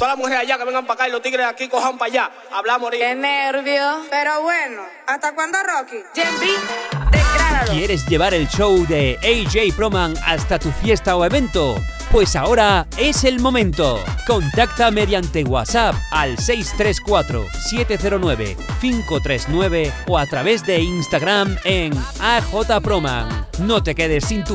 Todas las mujeres allá que vengan para acá y los tigres de aquí cojan para allá. Hablamos ahorita. ¡Qué nervios! Pero bueno, ¿hasta cuándo, Rocky? Jen-B, decláralo. ¿Quieres llevar el show de AJ Proman hasta tu fiesta o evento? Pues ahora es el momento. Contacta mediante WhatsApp al 634-709-539 o a través de Instagram en AJ Proman. No te quedes sin tu